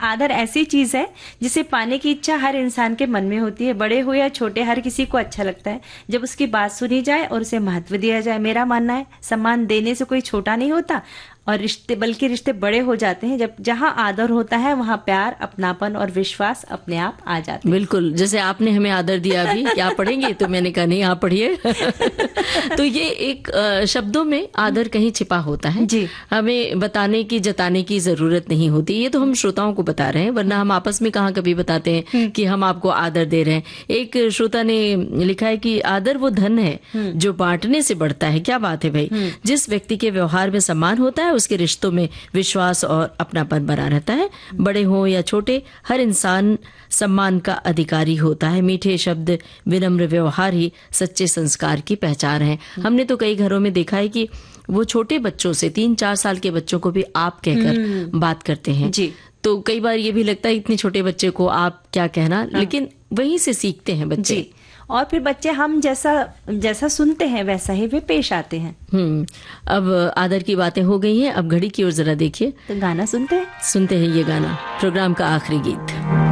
आदर ऐसी चीज है जिसे पाने की इच्छा हर इंसान के मन में होती है, बड़े हो या छोटे, हर किसी को अच्छा लगता है जब उसकी बात सुनी जाए और उसे महत्व दिया जाए। मेरा मानना है सम्मान देने से कोई छोटा नहीं होता, और रिश्ते, बल्कि रिश्ते बड़े हो जाते हैं जब जहां आदर होता है वहां प्यार, अपनापन और विश्वास अपने आप आ जाते हैं। बिल्कुल, जैसे आपने हमें आदर दिया अभी, क्या पढ़ेंगे, तो मैंने कहा नहीं आप पढ़िए। तो ये एक शब्दों में आदर कहीं छिपा होता है जी, हमें बताने की, जताने की जरूरत नहीं होती। ये तो हम श्रोताओं को बता रहे हैं, वरना हम आपस में कहाँ कभी बताते हैं कि हम आपको आदर दे रहे हैं। एक श्रोता ने लिखा है कि आदर वो धन है जो बांटने से बढ़ता है। क्या बात है भाई, जिस व्यक्ति के व्यवहार में सम्मान होता है उसके रिश्तों में विश्वास और अपनापन बना रहता है। बड़े हों या छोटे, हर इंसान सम्मान का अधिकारी होता है। मीठे शब्द, विनम्र व्यवहार ही सच्चे संस्कार की पहचान है। हमने तो कई घरों में देखा है कि वो छोटे बच्चों से, 3-4 साल के बच्चों को भी आप कहकर बात करते हैं जी। तो कई बार ये भी लगता है इतने छोटे बच्चे को आप क्या कहना, लेकिन वहीं से सीखते हैं बच्चे। जी, और फिर बच्चे हम जैसा सुनते हैं वैसा ही वे पेश आते हैं। अब आदर की बातें हो गई हैं, अब घड़ी की ओर जरा देखिए, तो गाना सुनते हैं ये गाना, प्रोग्राम का आखिरी गीत।